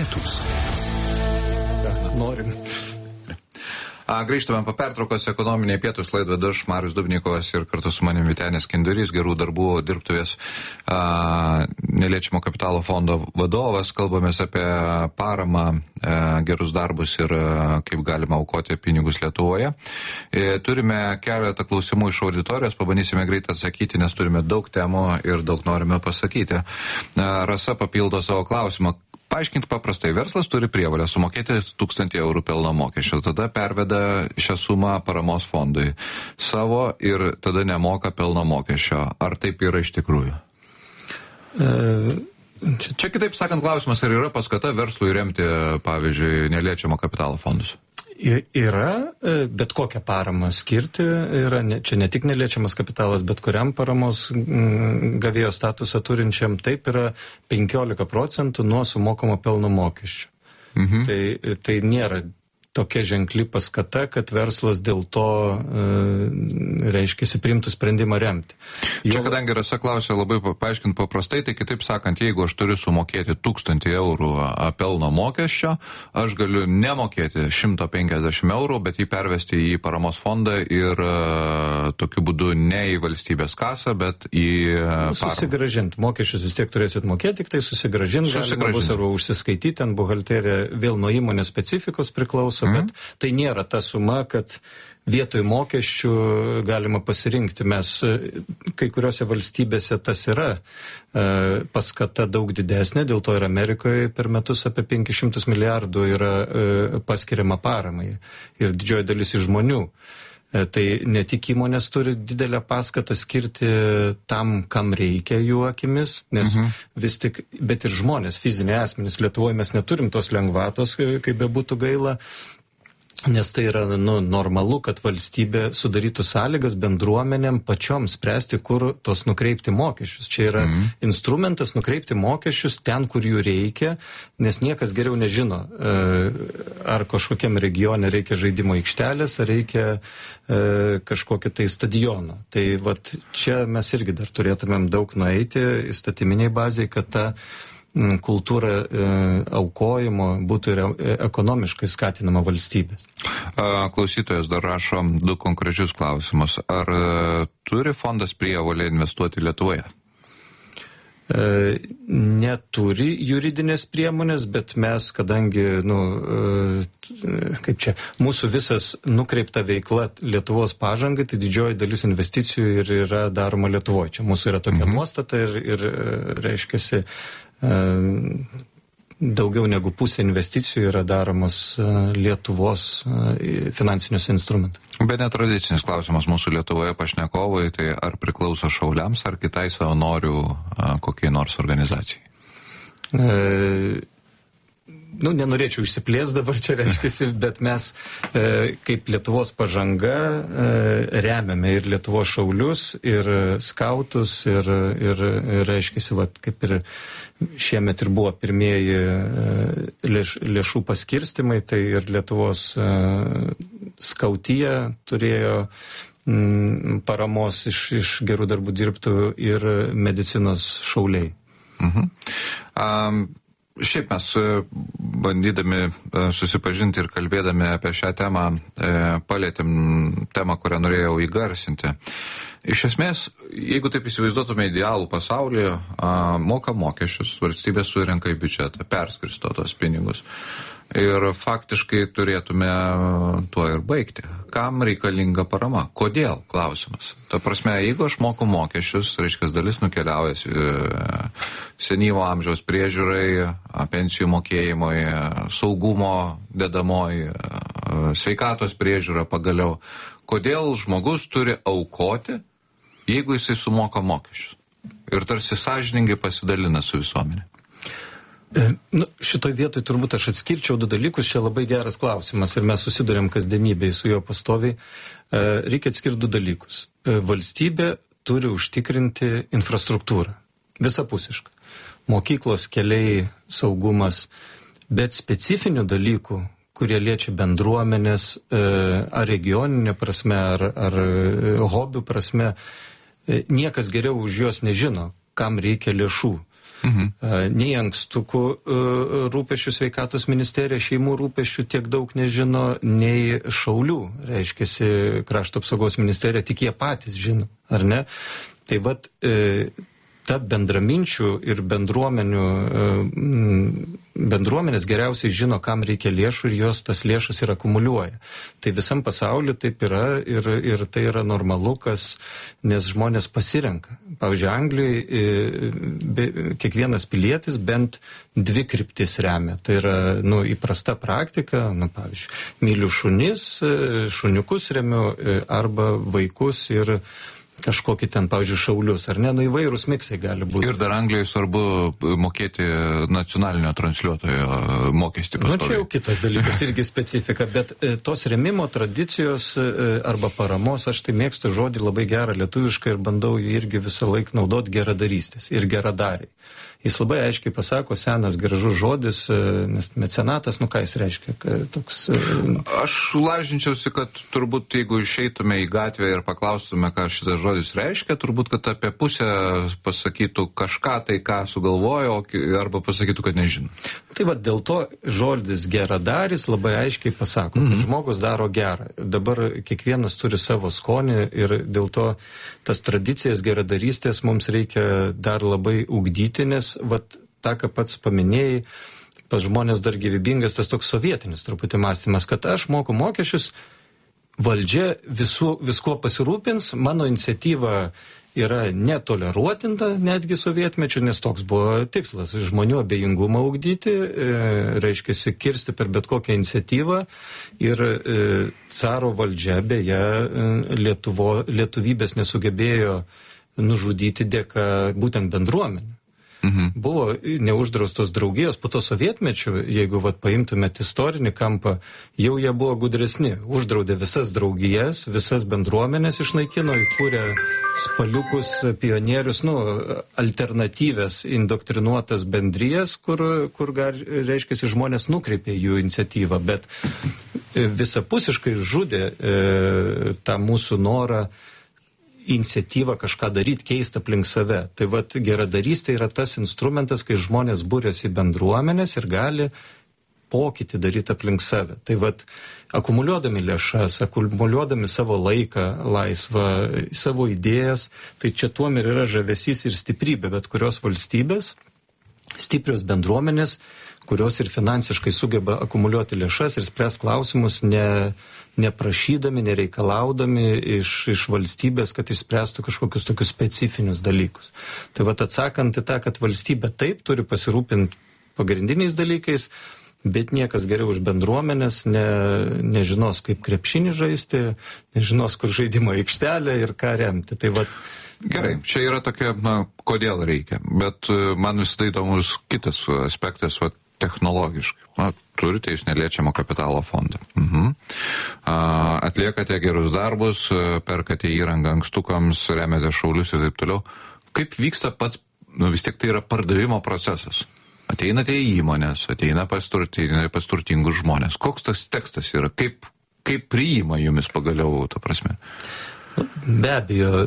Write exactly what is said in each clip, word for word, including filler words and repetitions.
Pietūs. Norim. Grįžtame po pertraukos, ekonominiai pietūs laidą vedu aš, Marius Dubnikovas, ir kartu su manim Vytenis Kindurys, Gerų darbų dirbtuvės a, neliečiamo kapitalo fondo vadovas. Kalbamės apie paramą, a, gerus darbus ir a, kaip galima aukoti pinigus Lietuvoje. E, turime keletą klausimų iš auditorijos, pabandysime greitai atsakyti, nes turime daug temų ir daug norime pasakyti. A, Rasa papildo savo klausimą. Paaiškinti paprastai, verslas turi prievalę sumokėti tūkstantį eurų pelno mokesčio, tada perveda šią sumą paramos fondui savo ir tada nemoka pelno mokesčio. Ar taip yra iš tikrųjų? E, čia... čia kitaip sakant klausimas, ar yra paskata verslui remti, pavyzdžiui, neliečiamo kapitalo fondus? Yra, bet kokią paramą skirti, yra ne, čia ne tik neliečiamas kapitalas, bet kuriam paramos gavėjo statusą turinčiam, taip yra penkiolika procentų nuo sumokamo pelno mokesčio. Mhm. Tai, tai nėra tokia ženkli paskata, kad verslas dėl to e, reiškiasi priimtų sprendimą remti. Jo... Čia, kadangi Rasa klausė labai paaiškinti paprastai, tai kitaip sakant, jeigu aš turiu sumokėti tūkstantį eurų pelno mokesčio, aš galiu nemokėti šimtą penkiasdešimt eurų, bet jį pervesti į paramos fondą ir e, tokiu būdu ne į valstybės kasą, bet į paramą. Susigražinti. Mokesčius vis tiek turėsit mokėti, tik tai susigražinti. Galima bus arba užsiskaityti, ant buhalterija vėl nuo įmonės specifikos priklauso. Bet tai nėra ta suma, kad vietoj mokesčių galima pasirinkti. Mes kai kuriuose valstybėse tas yra e, paskata daug didesnė, dėl to ir Amerikoje per metus apie penkis šimtus milijardų yra e, paskiriama paramai ir didžioji dalis iš žmonių. E, tai ne tik įmonės turi didelę paskatą skirti tam, kam reikia jų akimis, nes mhm. vis tik, bet ir žmonės, fiziniai asmenys, Lietuvoje mes neturim tos lengvatos, kaip bebūtų gaila. Nes tai yra nu, normalu, kad valstybė sudarytų sąlygas bendruomenėm pačiom spręsti, kur tos nukreipti mokesčius. Čia yra mm. instrumentas nukreipti mokesčius ten, kur jų reikia, nes niekas geriau nežino, ar kažkokiam regione reikia žaidimo aikštelės, ar reikia kažkokį tai stadioną. Tai vat, čia mes irgi dar turėtumėm daug nueiti įstatyminiai baziai, kad ta kultūra e, aukojimo būtų ir ekonomiškai skatinama valstybės. Klausytojas dar rašo du konkrečius klausimus. Ar e, turi fondas prievolę investuoti Lietuvoje? E, neturi juridinės priemonės, bet mes, kadangi, nu, e, kaip čia, mūsų visas nukreipta veikla Lietuvos pažangai, tai didžioji dalis investicijų ir yra daroma Lietuvoje. Čia mūsų yra tokia mhm. nuostata ir, ir reiškiasi, daugiau negu pusė investicijų yra daromos Lietuvos finansinius instrumentus. Bet netradicinis klausimas mūsų Lietuvoje pašnekovui, tai ar priklauso šauliams ar kitai savanorių kokiai nors organizacijai? E... Nu, nenorėčiau išsiplės dabar čia reiškiasi, bet mes e, kaip Lietuvos pažanga e, remiame ir Lietuvos šaulius, ir skautus, ir, ir, ir reiškiasi, vat, kaip ir šiemet ir buvo pirmieji e, lėš, lėšų paskirstimai, tai ir Lietuvos e, skautija turėjo m, paramos iš, iš gerų darbų dirbtuvių ir medicinos šauliai. Mhm. Um, Šiaip mes bandydami susipažinti ir kalbėdami apie šią temą palėtėm temą, kurią norėjau įgarsinti. Iš esmės, jeigu taip įsivaizduotume idealų pasaulį, moka mokesčius, valstybė surenka į biudžetą, perskirsto tos pinigus. Ir faktiškai turėtume tuo ir baigti. Kam reikalinga parama? Kodėl? Klausimas. Ta prasme, jeigu aš moku mokesčius, reiškia, dalis nukeliauja senyvo amžiaus priežiūrai, pensijų mokėjimui, saugumo dedamoj, sveikatos priežiūra pagaliau. Kodėl žmogus turi aukoti, jeigu jisai sumoka mokesčius? Ir tarsi sąžiningai pasidalina su visuomenė. Nu, šitoj vietoj turbūt aš atskirčiau du dalykus, čia labai geras klausimas ir mes susidurėm kasdienybėj su jo pastoviai. Reikia atskirti du dalykus. Valstybė turi užtikrinti infrastruktūrą, visapusišką. Mokyklos, keliai, saugumas, bet specifinių dalykų, kurie liečia bendruomenės, ar regioninė prasme, ar, ar hobių prasme, niekas geriau už juos nežino, kam reikia lėšų. Mhm. Nei ankstukų rūpesčių sveikatos ministerija šeimų rūpesčių tiek daug nežino, nei šaulių, reiškiasi krašto apsaugos ministerija, tik jie patys žino, ar ne? Tai vat ta bendraminčių ir bendruomenių, bendruomenės geriausiai žino, kam reikia lėšų ir jos tas lėšas ir akumuliuoja. Tai visam pasauliu taip yra ir, ir tai yra normalu, kas, nes žmonės pasirenka. Pavyzdžiui, Anglijoje kiekvienas pilietis bent dvi kryptis remia. Tai yra nu, įprasta praktika, nu, pavyzdžiui, myliu šunis, šuniukus remiu arba vaikus ir kažkokį ten, pavyzdžiui, šaulius, ar ne, nu įvairūs miksai gali būti. Ir dar Anglijoje svarbu mokėti nacionalinio transliuotojo mokestį pastoviai. Nu, čia jau kitas dalykas, irgi specifika, bet e, tos remimo tradicijos e, arba paramos, aš tai mėgstu žodį labai gerą lietuviškai ir bandau jį irgi visą laiką naudoti geradarystės ir geradariai. Jis labai aiškiai pasako, senas gražus žodis, nes mecenatas, nu ką jis reiškia, toks... Aš lažinčiausi, kad turbūt jeigu išeitume į gatvę ir paklaustume, ką šitas žodis reiškia, turbūt, kad apie pusę pasakytų kažką tai, ką sugalvojo, arba pasakytų, kad nežino. Tai va, dėl to žodis geradaris labai aiškiai pasako, mm-hmm. kad žmogus daro gerą. Dabar kiekvienas turi savo skonį ir dėl to tas tradicijas geradarystės mums reikia dar labai ugdyti, nes vat tą, ką pats paminėjai, pas žmonės dar gyvybingas tas toks sovietinis truputį mąstymas, kad aš moku mokesčius, valdžia visu, viskuo pasirūpins, mano iniciatyva yra netoleruotinta netgi sovietmečiu, nes toks buvo tikslas žmonių abejingumą ugdyti, e, reiškia kirsti per bet kokią iniciatyvą ir e, caro valdžia beje Lietuvo, lietuvybės nesugebėjo nužudyti dėka būtent bendruomenių. Mhm. Buvo neuždraustos draugijos, po to sovietmečių, jeigu vat, paimtumėt istorinį kampą, jau jie buvo gudresni. Uždraudė visas draugijas, visas bendruomenės išnaikino, įkūrė spaliukus, pionierius, nu, alternatyvės, indoktrinuotas bendrijas, kur, kur gar, reiškia, žmonės nukreipė jų iniciatyvą, bet visapusiškai žudė e, tą mūsų norą iniciatyvą kažką daryti, keisti aplink save. Tai vat geradarystė yra tas instrumentas, kai žmonės būrėsi bendruomenės ir gali pokytį daryti aplink save. Tai vat akumuliuodami lėšas, akumuliuodami savo laiką laisvą, savo idėjas, tai čia tuom ir yra žavesys ir stiprybė, bet kurios valstybės, stiprios bendruomenės, kurios ir finansiškai sugeba akumuliuoti lėšas ir spręs klausimus ne, neprašydami, nereikalaudami iš, iš valstybės, kad išspręstų kažkokius tokius specifinius dalykus. Tai vat atsakant į tą, kad valstybė taip turi pasirūpinti pagrindiniais dalykais, bet niekas geriau už bendruomenės ne, nežinos, kaip krepšinį žaisti, nežinos, kur žaidimo aikštelė ir ką remti. Tai vat, gerai, čia yra tokia, na, kodėl reikia, bet man visada įdomus kitas aspektas, va, technologiškai. Na, turite jūs neliečiamo kapitalo fondą. Mhm. A, atliekate gerus darbus, perkate įrangą ankstukams, remiate šaulius ir taip toliau. Kaip vyksta pats, nu, vis tiek tai yra pardavimo procesas. Ateinate į įmonės, ateina pas, turti, pas turtingus žmonės. Koks tas tekstas yra? Kaip, kaip priima jumis pagaliau, ta prasme? Be abejo,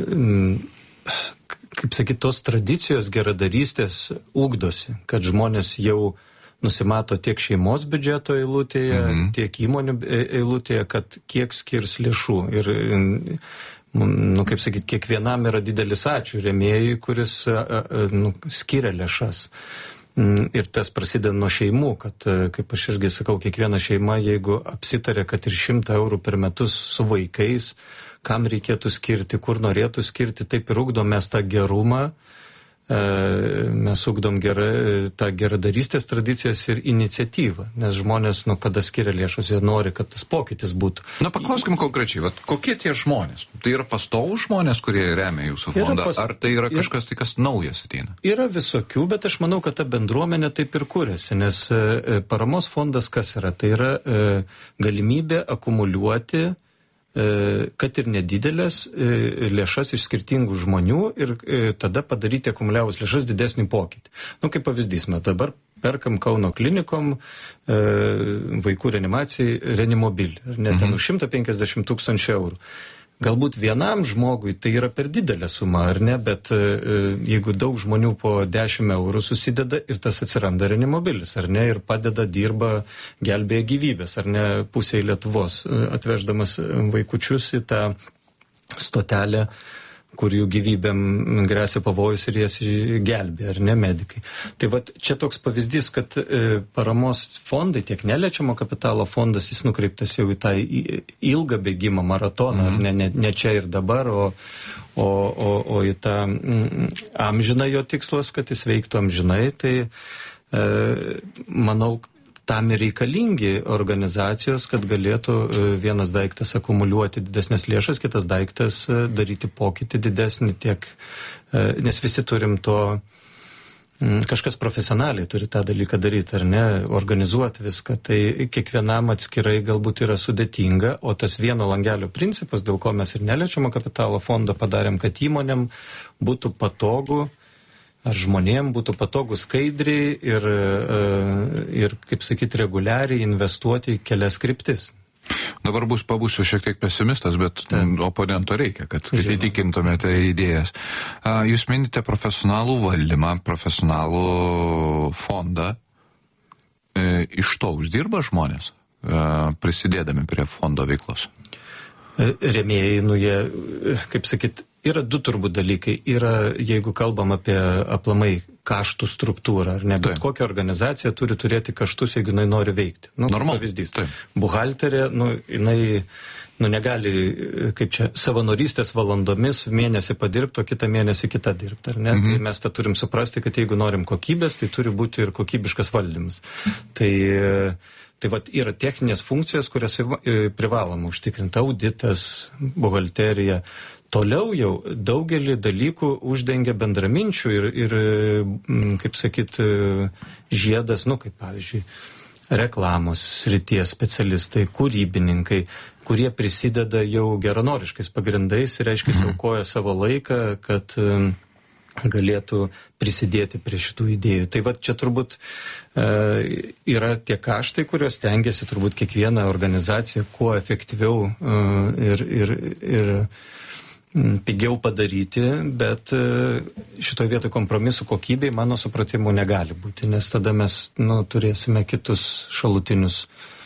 kaip sakyt, tos tradicijos geradarystės ugdosi, kad žmonės jau nusimato tiek šeimos biudžeto eilutėje, mm-hmm. tiek įmonių eilutėje, kad kiek skirs lėšų. Ir, nu, kaip sakyt, kiekvienam yra didelis ačiū rėmėjui, kuris nu, skiria lėšas. Ir tas prasideda nuo šeimų, kad, kaip aš irgi sakau, kiekviena šeima, jeigu apsitarė, kad ir šimtą eurų per metus su vaikais, kam reikėtų skirti, kur norėtų skirti, taip ir ugdom mes tą gerumą, mes ugdom gerą, tą geradarystės tradicijas ir iniciatyvą, nes žmonės, nu, kada skiria lėšos, jie nori, kad tas pokytis būtų. Na, paklauskim konkrečiai, vat, kokie tie žmonės? Tai yra pastovų žmonės, kurie remia jūsų fondą, pas... ar tai yra kažkas, tai kas naujas ateina? Yra visokių, bet aš manau, kad ta bendruomenė taip ir kūrėsi, nes paramos fondas kas yra? Tai yra galimybė akumuliuoti kad ir nedidelės lėšas iš skirtingų žmonių ir tada padaryti akumuliavus lėšas didesnį pokytį. Nu, kaip pavyzdys, mes dabar perkam Kauno klinikom vaikų reanimacijai reanimobilį, ar ne, ten už šimtą penkiasdešimt tūkstančių eurų. Galbūt vienam žmogui tai yra per didelė suma, ar ne, bet jeigu daug žmonių po dešimt eurų susideda ir tas atsiranda reanimobilis, ar ne, ir padeda, dirba, gelbėja gyvybės, ar ne, pusėje Lietuvos, atveždamas vaikučius į tą stotelę, kur jų gyvybėm grėsia pavojus ir jas gelbė, ar ne, medikai. Tai vat čia toks pavyzdys, kad e, paramos fondai, tiek neliečiamo kapitalo fondas, jis nukreiptas jau į tą ilgą bėgimą, maratoną, mm. ar ne, ne, ne čia ir dabar, o, o, o, o į tą mm, amžiną jo tikslas, kad jis veiktų amžinai, tai e, manau, tam ir reikalingi organizacijos, kad galėtų vienas daiktas akumuliuoti didesnės lėšas, kitas daiktas daryti pokytį didesnį tiek, nes visi turim to, kažkas profesionaliai turi tą dalyką daryti, ar ne, organizuoti viską, tai kiekvienam atskirai galbūt yra sudėtinga, o tas vieno langelio principas, dėl ko mes ir neliečiamo kapitalo fondą padarėm, kad įmonėm būtų patogu, ar žmonėm būtų patogu skaidriai ir, ir kaip sakyti, reguliariai investuoti į kelias kryptis. Dabar bus pabūsiu šiek tiek pesimistas, bet Ta. oponento reikia, kad, kad įtikintumėte idėjas. Jūs minite profesionalų valdymą, profesionalų fondą. Iš to uždirba žmonės, prisidėdami prie fondo veiklos? Rėmėjai, nu jie, kaip sakyt, yra du turbūt dalykai. Yra, jeigu kalbam apie aplamai kaštų struktūrą, ar ne, bet taip. Kokia organizacija turi turėti kaštus, jeigu jinai nori veikti. Nu, Normal. Pavyzdys. Taip. Buhalterė, nu, jinai nu, negali, kaip čia, savanorystės valandomis mėnesį padirbti, o kitą mėnesį kitą dirbti, ar ne? Mhm. Tai mes tą turim suprasti, kad jeigu norim kokybės, tai turi būti ir kokybiškas valdymas. Tai Tai vat yra techninės funkcijos, kurias privaloma užtikrinti, auditas, buhalterija. Toliau jau daugelį dalykų uždengia bendraminčių ir, ir kaip sakyt, žiedas, nu kaip pavyzdžiui, reklamos srities specialistai, kūrybininkai, kurie prisideda jau geranoriškais pagrindais ir, aiškiai, mhm. aukoja savo laiką, kad galėtų prisidėti prie šitų idėjų. Tai va čia turbūt e, yra tie kaštai, kuriuos tengiasi turbūt kiekviena organizacija kuo efektyviau e, ir, ir, ir m, pigiau padaryti, bet e, šitoje vietoje kompromisų kokybei, mano supratimu, negali būti, nes tada mes nu, turėsime kitus šalutinius.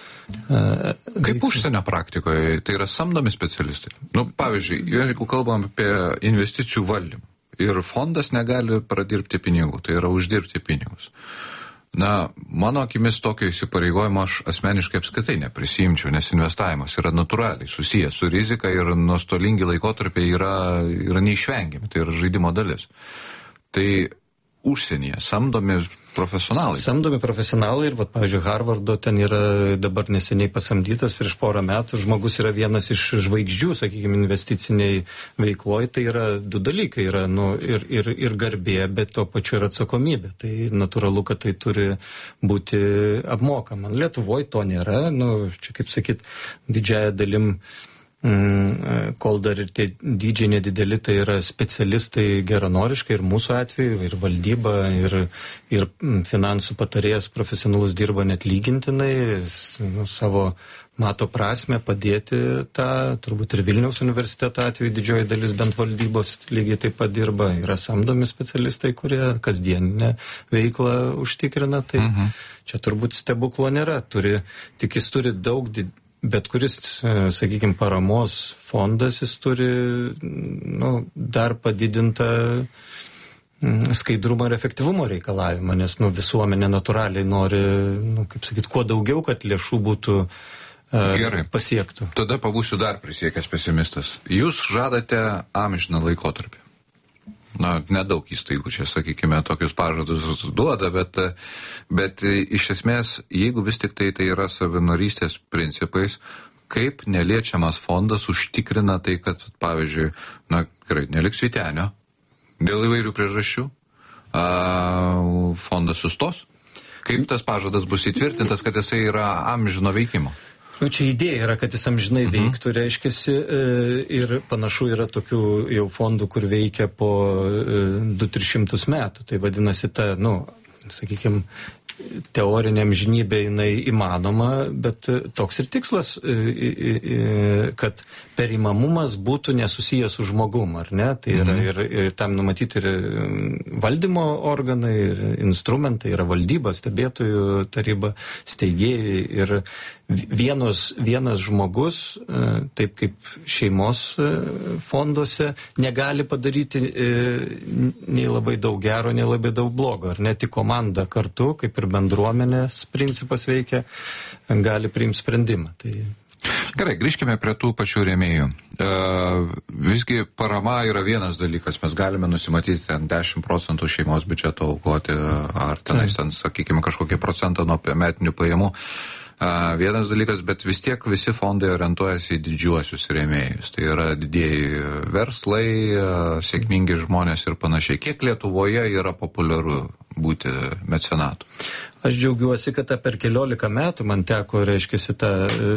E, Kaip užsienio praktikoje, tai yra samdomi specialistai? Nu, pavyzdžiui, jeigu kalbam apie investicijų valdymą, ir fondas negali pradirbti pinigų, tai yra uždirbti pinigus. Na, mano akimis tokio įsipareigojimo aš asmeniškai apskritai neprisiimčiau, nes investavimas yra natūraliai susijęs su rizika ir nuostolingi laikotarpiai yra, yra neišvengiami, tai yra žaidimo dalis. Tai užsienyje samdomi profesionalai. Samdomi profesionalai ir, vat, pavyzdžiui, Harvardo ten yra dabar neseniai pasamdytas prieš porą metų, žmogus yra vienas iš žvaigždžių, sakykime, investiciniai veikloje, tai yra du dalykai, yra nu, ir, ir, ir garbė, bet to pačiu ir atsakomybė. Tai natūralu, kad tai turi būti apmokama. Lietuvoje to nėra, nu, čia kaip sakyt, didžiąją dalim Mm, kol dar ir tie dydžiai nedideli, tai yra specialistai geranoriškai ir mūsų atveju, ir valdyba, ir, ir finansų patarėjas profesionalus dirba net lygintinai, nu, savo mato prasme padėti tą, turbūt ir Vilniaus universiteto atveju didžioji dalis bent valdybos lygiai taip pat dirba, yra samdomi specialistai, kurie kasdieninę veiklą užtikrina, tai mhm. čia turbūt stebuklo nėra, turi, tik jis turi daug didesnį. Bet kuris, sakykime, paramos fondas, jis turi nu, dar padidintą skaidrumo ir efektyvumo reikalavimą, nes nu, visuomenė natūraliai nori, nu, kaip sakyt, kuo daugiau, kad lėšų būtų Gerai. pasiektų. Tada pabūsiu dar prisiekęs pesimistas. Jūs žadate amžiną laikotarpį. Na, nedaug įstaigų čia, sakykime, tokius pažadus duoda, bet, bet iš esmės, jeigu vis tik tai tai yra savinorystės principais, kaip neliečiamas fondas užtikrina tai, kad, pavyzdžiui, na, gerai, neliks Vytenio, dėl įvairių priežasčių, a, fondas sustos? Kaip tas pažadas bus įtvirtintas, kad jisai yra amžino veikimo? Nu, čia idėja yra, kad jis amžinai mhm. veiktų, reiškiasi, ir panašu yra tokių jau fondų, kur veikia po du tris šimtus metų. Tai vadinasi, ta, nu, sakykime, teorinė amžinybė jinai įmanoma, bet toks ir tikslas, kad perimamumas būtų nesusijęs su žmogum, ar ne? Tai yra mm. ir, ir tam numatyti ir valdymo organai, ir instrumentai, yra valdyba, stebėtojų taryba, steigėjai ir vienos, vienas žmogus, taip kaip šeimos fonduose, negali padaryti nei labai daug gero, nei labai daug blogo, ar ne? Tik komanda kartu, kaip ir bendruomenės principas veikia, gali priimti sprendimą. Tai... Gerai, grįžkime prie tų pačių rėmėjų. E, visgi parama yra vienas dalykas, mes galime nusimatyti ten dešimt procentų šeimos biudžeto aukoti, ar tenais ten, sakykime, kažkokį procentą nuo metinių pajamų. E, vienas dalykas, bet vis tiek visi fondai orientuojasi į didžiuosius rėmėjus. Tai yra didieji verslai, sėkmingi žmonės ir panašiai. Kiek Lietuvoje yra populiaru būti mecenatu? Aš džiaugiuosi, kad per keliolika metų man teko, reiškia, tą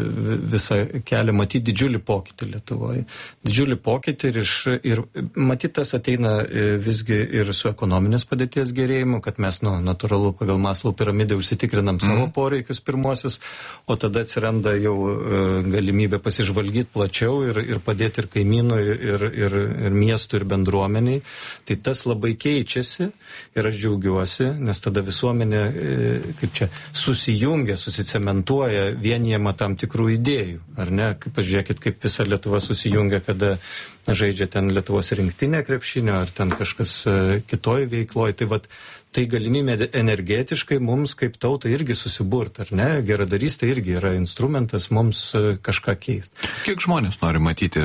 visą kelią matyti didžiulį pokytį Lietuvoje. Didžiulį pokytį ir, iš, ir matyti tas ateina visgi ir su ekonominės padėties gerėjimu, kad mes, nu, natūralu, pagal Maslow piramidę užsitikrinam mm. savo poreikius pirmosius, o tada atsiranda jau galimybė pasižvalgyti plačiau ir, ir padėti ir kaimynui, ir, ir, ir miestų, ir bendruomeniai. Tai tas labai keičiasi ir aš džiaugiuosi, nes tada visuomenė kaip čia, susijungia, susicementuoja, vienijama tam tikrų idėjų, ar ne? Kaip pažiūrėkit, kaip visa Lietuva susijungia, kada žaidžia ten Lietuvos rinktinė krepšinio, ar ten kažkas kitoj veikloj. Tai vat, tai galimybė energetiškai mums kaip tautai irgi susiburt, ar ne? Geradarystė irgi yra instrumentas mums kažką keisti. Kiek žmonės nori matyti,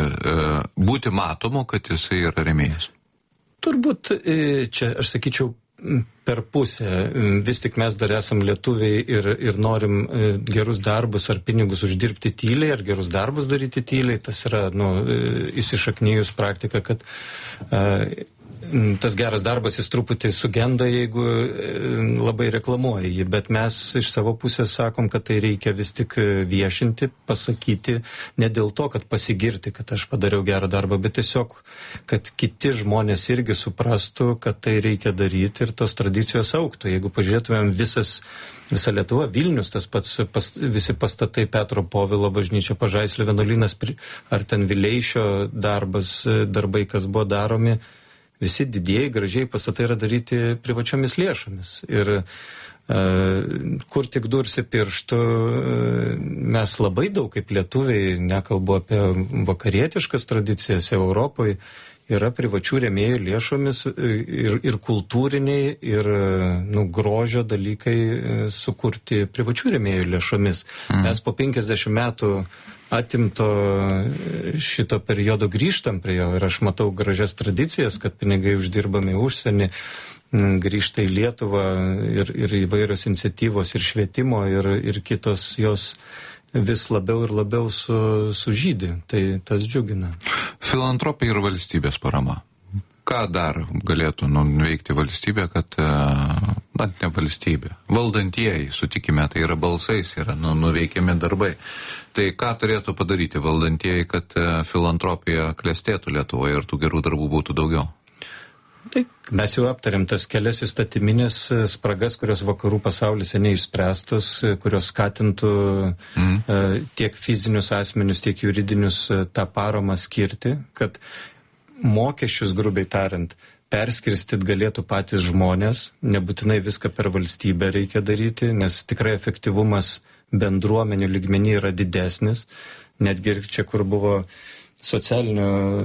būti matomu, kad jisai yra rėmėjas? Turbūt čia, aš sakyčiau, per pusę. Vis tik mes dar esam lietuviai ir, ir norim gerus darbus ar pinigus uždirbti tyliai, ar gerus darbus daryti tyliai. Tas yra, nu, įsišaknyjus praktika, kad uh, tas geras darbas jis truputį sugenda, jeigu labai reklamuoja jį, bet mes iš savo pusės sakom, kad tai reikia vis tik viešinti, pasakyti, ne dėl to, kad pasigirti, kad aš padariau gerą darbą, bet tiesiog, kad kiti žmonės irgi suprastų, kad tai reikia daryti ir tos tradicijos augtų. Jeigu pažiūrėtumėm visas Visa Lietuva, Vilnius, tas pats pas, visi pastatai, Petro Povilo bažnyčia, Pažaislio vienuolynas, ar ten Vileišio darbas, darbai, kas buvo daromi, visi didieji, gražiai pastatai yra daryti privačiomis lėšomis. Ir uh, kur tik dursi pirštų, uh, mes labai daug kaip lietuviai, nekalbu apie vakarietiškas tradicijas Europoje, yra privačių rėmėjų lėšomis ir, ir kultūriniai, ir nu, grožio dalykai sukurti privačių rėmėjų lėšomis. Mm. Mes po penkiasdešimt metų atimto šito periodo grįžtam prie jo ir aš matau gražias tradicijas, kad pinigai uždirbami užsienį, grįžta į Lietuvą ir, ir įvairios iniciatyvos ir švietimo ir, ir kitos jos vis labiau ir labiau su, sužydė. Tai tas džiugina. Filantropija ir valstybės parama. Ką dar galėtų nuveikti valstybė, kad, na, ne valstybė, valdantieji, sutikime, tai yra balsais, yra nu, nuveikiami darbai. Tai ką turėtų padaryti valdantieji, kad filantropija klestėtų Lietuvoje ir tų gerų darbų būtų daugiau? Taip, mes jau aptarėm tas kelias įstatyminės spragas, kurios vakarų pasaulyse neišspręstos, kurios skatintų mm. tiek fizinius asmenius, tiek juridinius tą paramą skirti, kad mokesčius, grubiai tariant, perskirstyt galėtų patys žmonės, nebūtinai viską per valstybę reikia daryti, nes tikrai efektyvumas bendruomenių lygmenį yra didesnis, netgi ir čia, kur buvo socialinio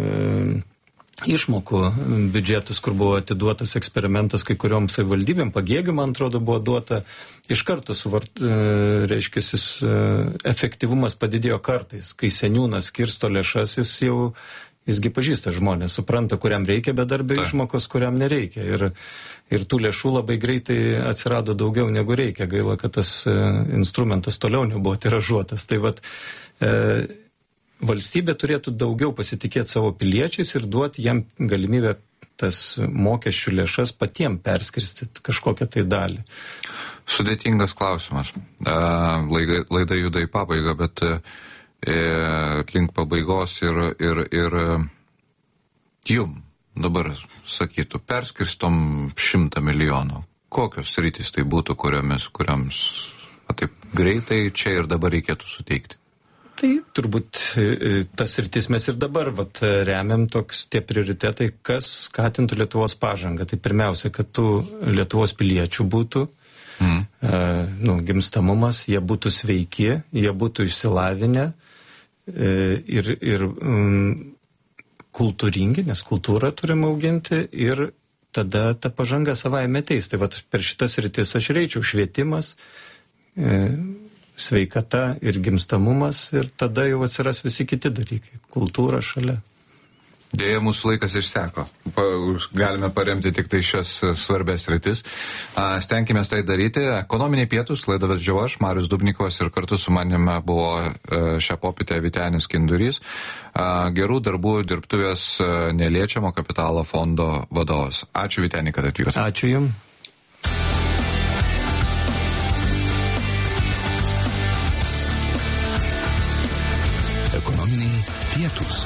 išmokų biudžetus, kur buvo atiduotas eksperimentas kai kuriuom savivaldybėm, Pagėgių, man atrodo, buvo duota, iš karto suvart, reiškia, efektyvumas padidėjo kartais, kai seniūnas skirsto lėšas, jis jau Jisgi pažįsta žmonės, supranta, kuriam reikia bedarbio išmokos, kuriam nereikia. Ir, ir tų lėšų labai greitai atsirado daugiau negu reikia. Gaila, kad tas e, instrumentas toliau nebuvo tiražuotas. Tai vat, e, valstybė turėtų daugiau pasitikėti savo piliečiais ir duoti jam galimybę tas mokesčių lėšas patiem perskirstyti kažkokią tai dalį. Sudėtingas klausimas. Laida, laida juda į pabaigą, bet link pabaigos ir, ir, ir jum dabar sakytų, perskirstom šimtą milijonų. kokios sritys tai būtų, kuriomis, kuriams taip greitai čia ir dabar reikėtų suteikti? Tai turbūt tas sritis mes ir dabar vat, remiam toks tie prioritetai, kas skatintų Lietuvos pažangą. Tai pirmiausia, kad tų Lietuvos piliečių būtų, mm. e, nu, gimstamumas, jie būtų sveiki, jie būtų išsilavinę e, ir, ir mm, kultūringi, nes kultūrą turim auginti ir tada ta pažanga savaime ateis. Tai vat, per šitas sritis aš reičiau švietimas, e, sveikata ir gimstamumas ir tada jau atsiras visi kiti dalykai, kultūra šalia. Dėja, mūsų laikas išseko. Galime paremti tik tai šias svarbės rytis. Stenkime tai daryti. Ekonominiai pietus, laidą vedžiau aš, Marius Dubnikovas, ir kartu su manimi buvo šią popietę Vytenis Kindurys, gerų darbų dirbtuvės neliečiamo kapitalo fondo vadovas. Ačiū, Vyteni, kad atvykote. Ačiū Jums. Ekonominiai pietus.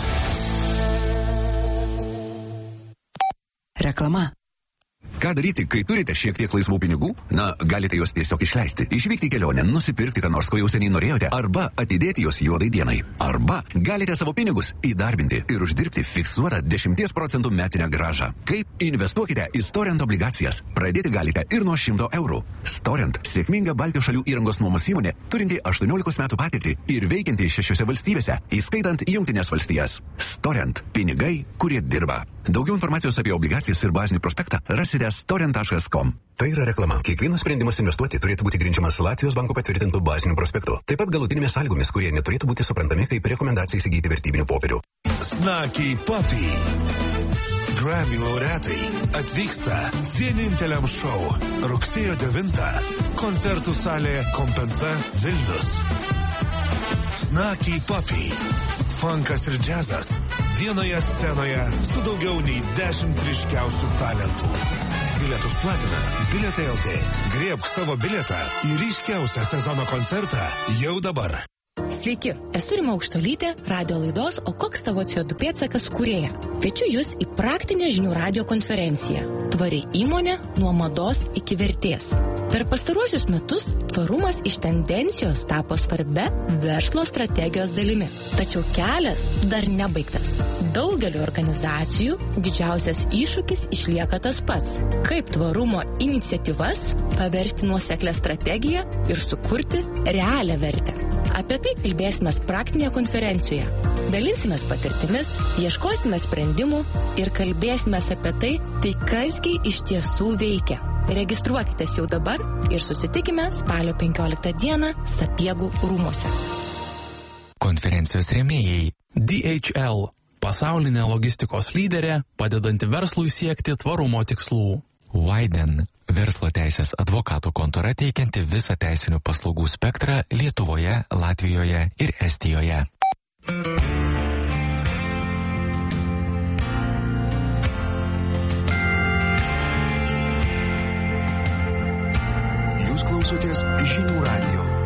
Reklama. Ką daryti, kai turite šiek tiek laisvų pinigų? Na, galite juos tiesiog išleisti. Išvykti į kelionę, nusipirkti, ką nors, ko jau seniai norėjote, arba atidėti juos juodai dienai. Arba galite savo pinigus įdarbinti ir uždirbti fiksuotą dešimties procentų metinę grąžą. Kaip? Investuokite į Storent obligacijas. Pradėti galite ir nuo šimto eurų. Storent – sėkminga Baltijos šalių įrangos nuomos įmonė, turinti aštuoniolikos metų patirtį ir veikianti šešiose valstybėse, įskaitant Jungtines valstijas. Storent – pinigai, kurie dirba. Daugiau informacijos apie obligacijas ir bazinį prospektą rasite storent taškas com. Tai yra reklama. Kiekvienas sprendimas investuoti turėtų būti grindžiamas Latvijos banko patvirtintų bazinių prospektų. Taip pat galutinėmis sąlygomis, kurie neturėtų būti suprantami kaip rekomendacija įsigyti vertybinių popierių. Snaky Puppy. Grammy laureatai atvyksta vieninteliam šou rugsėjo devintą. Koncertų salė Kompensa Vilnius. Snaky Puppy. Funkas ir džiazas vienoje scenoje su daugiau nei dešimt ryškiausių talentų. Bilietus platina Bilietai L T. Griebk savo bilietą į ryškiausią sezono koncertą jau dabar. Sveiki, esu Rima Aukštolytė, radio laidos O koks tavo C O du pėdsakas kūrėja. Kviečiu Jūs į praktinę žinių radio konferenciją Tvari įmonė nuo mados iki vertės. Per pastaruosius metus tvarumas iš tendencijos tapo svarbia verslo strategijos dalimi. Tačiau kelias dar nebaigtas. Daugeliu organizacijų didžiausias iššūkis išlieka tas pats. Kaip tvarumo iniciatyvas paversti nuoseklę strategiją ir sukurti realią vertę. Apie tai kalbėsime praktinėje konferencijoje. Dalinsimės patirtimis, ieškosime sprendimų ir kalbėsime apie tai, tai kasgi iš tiesų veikia. Registruokitės jau dabar ir susitikime spalio penkioliktą dieną Sapiegų rūmuose. Konferencijos rėmėjai D H L – pasaulinė logistikos lyderė, padedanti verslui siekti tvarumo tikslų. Widen – verslo teisės advokatų kontora teikianti visą teisinių paslaugų spektrą Lietuvoje, Latvijoje ir Estijoje. Jūs klausotės Žinių radijo.